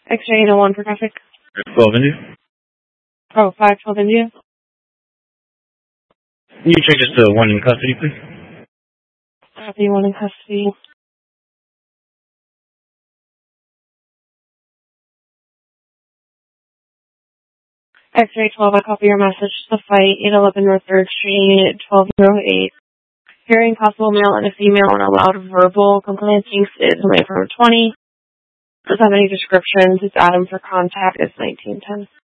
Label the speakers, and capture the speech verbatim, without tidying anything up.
Speaker 1: X-ray eight oh one for traffic.
Speaker 2: twelve India.
Speaker 1: Oh, five twelve India.
Speaker 2: Can you change this to one in custody, please?
Speaker 1: Copy, one in custody. X-ray twelve, I copy your message. The fight, eight eleven North third Street, Unit twelve oh eight. Hearing possible male and a female and a loud verbal complaint thinks is only from twenty. Does have any descriptions? It's Adam for contact. It's nineteen ten.